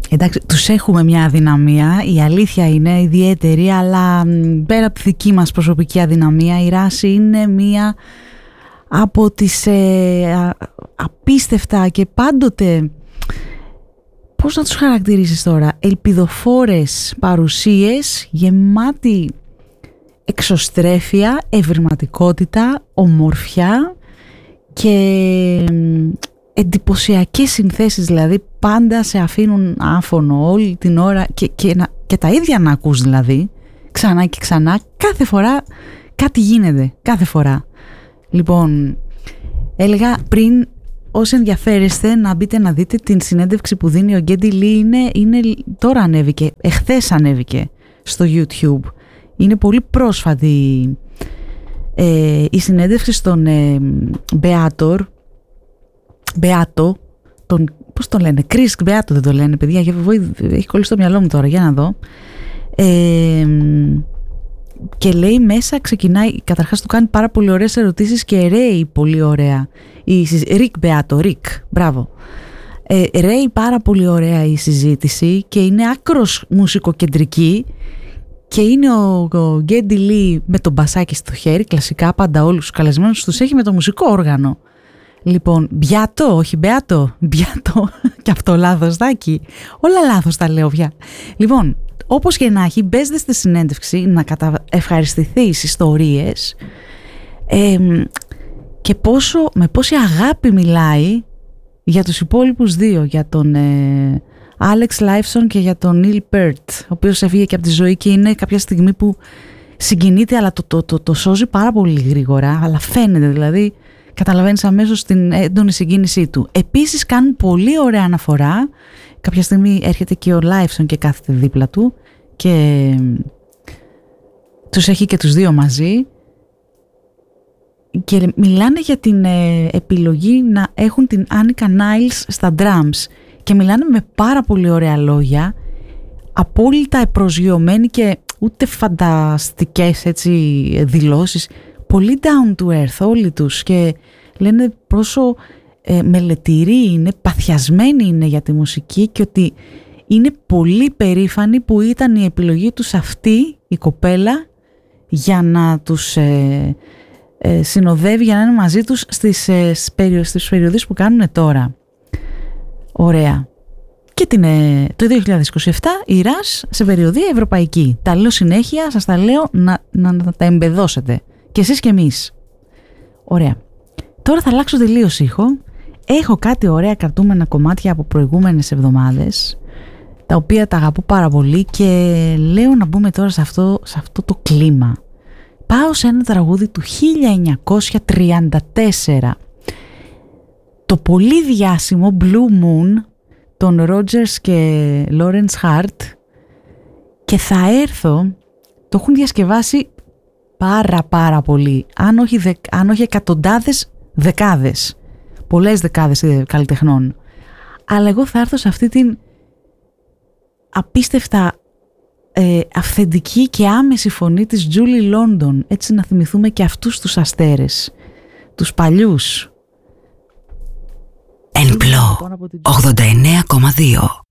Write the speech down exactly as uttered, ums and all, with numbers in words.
Εντάξει, τους έχουμε μια αδυναμία, η αλήθεια είναι ιδιαίτερη, αλλά πέρα από τη δική μας προσωπική αδυναμία, η Ράση είναι μια από τις ε, α, απίστευτα και πάντοτε, πώς να τους χαρακτηρίσεις τώρα, ελπιδοφόρες παρουσίες, γεμάτη εξωστρέφεια, ευρηματικότητα, ομορφιά και εντυπωσιακές συνθέσεις, δηλαδή πάντα σε αφήνουν άφωνο όλη την ώρα και, και, και τα ίδια να ακούς, δηλαδή ξανά και ξανά, κάθε φορά κάτι γίνεται, κάθε φορά. Λοιπόν, έλεγα πριν, όσοι ενδιαφέρεστε να μπείτε να δείτε την συνέντευξη που δίνει ο Γκέντι Λί, είναι, είναι τώρα ανέβηκε, εχθές ανέβηκε στο YouTube, είναι πολύ πρόσφατη ε, η συνέντευξη στον ε, Μπεάτορ Μπεάτο, τον, πώς το λένε, Κρίς Μπεάτο δεν το λένε, παιδιά, έχει κολλήσει το μυαλό μου τώρα, για να δω. Ε, και λέει μέσα, ξεκινάει, καταρχάς του κάνει πάρα πολύ ωραίες ερωτήσεις και ρέει πολύ ωραία. Η, Ρικ Μπεάτο, Ρικ, μπράβο. Ε, ρέει πάρα πολύ ωραία η συζήτηση και είναι άκρος μουσικοκεντρική και είναι ο, ο Γκέντι Λί με τον μπασάκι στο χέρι, κλασικά πάντα όλους τους καλεσμένους τους έχει με το μουσικό όργανο. Λοιπόν, Μπιάτο, όχι Μπεάτο, Μπιάτο, και αυτό λάθος δάκι, όλα λάθος τα λέω πια. Λοιπόν, όπως και να έχει, μπες στη συνέντευξη να καταευχαριστηθείς ιστορίες ε, και πόσο, με πόση αγάπη μιλάει για τους υπόλοιπους δύο, για τον ε, Άλεξ Λάιφσον και για τον Νίλ Πέρτ, ο οποίος έφυγε και από τη ζωή και είναι κάποια στιγμή που συγκινείται, αλλά το, το, το, το σώζει πάρα πολύ γρήγορα, αλλά φαίνεται δηλαδή. Καταλαβαίνεις αμέσως την έντονη συγκίνησή του. Επίσης κάνουν πολύ ωραία αναφορά. Κάποια στιγμή έρχεται και ο Λάιφσον και κάθεται δίπλα του και τους έχει και τους δύο μαζί και μιλάνε για την ε, επιλογή να έχουν την Άνικα Νάιλς στα drums και μιλάνε με πάρα πολύ ωραία λόγια, απόλυτα επροσγειωμένοι και ούτε φανταστικές έτσι δηλώσεις, πολύ down to earth όλοι τους και λένε πόσο ε, μελετηροί είναι, παθιασμένοι είναι για τη μουσική και ότι είναι πολύ περήφανοι που ήταν η επιλογή τους αυτή η κοπέλα για να τους ε, ε, συνοδεύει, για να είναι μαζί τους στις, ε, στις περιοδίες που κάνουν τώρα. Ωραία. Και την, ε, το δύο χιλιάδες είκοσι επτά η Ρας σε περιοδία ευρωπαϊκή. Τα λέω συνέχεια, σας τα λέω να, να, να τα εμπεδώσετε. Και εσείς και εμείς. Ωραία. Τώρα θα αλλάξω τελείως ήχο. Έχω κάτι ωραία κρατούμενα κομμάτια από προηγούμενες εβδομάδες, τα οποία τα αγαπώ πάρα πολύ και λέω να μπούμε τώρα σε αυτό, σε αυτό το κλίμα. Πάω σε ένα τραγούδι του χίλια εννιακόσια τριάντα τέσσερα. Το πολύ διάσημο Blue Moon των Rogers και Lawrence Hart, και θα έρθω, το έχουν διασκευάσει πάρα πάρα πολύ, αν όχι, δε, αν όχι εκατοντάδες, δεκάδες, πολλές δεκάδες καλλιτεχνών, αλλά εγώ θα έρθω σε αυτή την απίστευτα ε, αυθεντική και άμεση φωνή της Julie London, έτσι να θυμηθούμε και αυτούς τους αστέρες, τους παλιούς. Εν Πλώ ογδόντα εννέα κόμμα δύο.